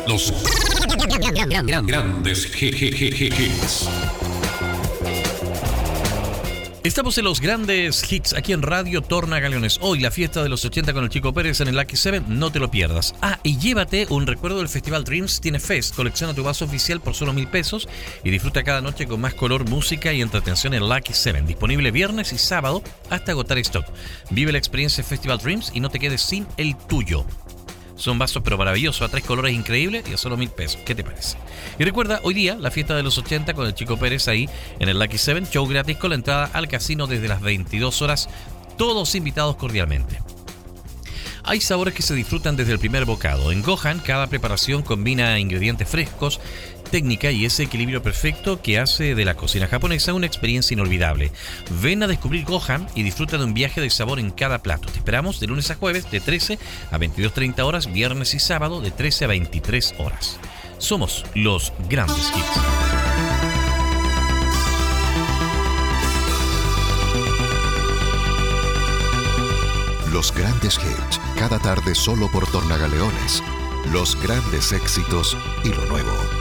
Los grandes hits. Estamos en los grandes hits aquí en Radio Tornagaleones. Hoy la fiesta de los 80 con el Chico Pérez en el Lucky 7, no te lo pierdas. Y llévate un recuerdo del Festival Dreams Tiene Fest. Colecciona tu vaso oficial por solo 1.000 pesos y disfruta cada noche con más color, música y entretención en Lucky 7. Disponible viernes y sábado hasta agotar stock. Vive la experiencia Festival Dreams y no te quedes sin el tuyo. Son vasos pero maravillosos, a 3 colores increíbles y a solo 1.000 pesos. ¿Qué te parece? Y recuerda, hoy día, la fiesta de los 80 con el Chico Pérez ahí en el Lucky 7. Show gratis con la entrada al casino desde las 22 horas. Todos invitados cordialmente. Hay sabores que se disfrutan desde el primer bocado. En Gohan, cada preparación combina ingredientes frescos, técnica y ese equilibrio perfecto que hace de la cocina japonesa una experiencia inolvidable. Ven a descubrir Gohan y disfruta de un viaje de sabor en cada plato. Te esperamos de lunes a jueves de 13 a 22:30 horas, viernes y sábado de 13 a 23 horas. Somos los grandes hits. Los grandes hits, cada tarde solo por Tornagaleones. Los grandes éxitos y lo nuevo.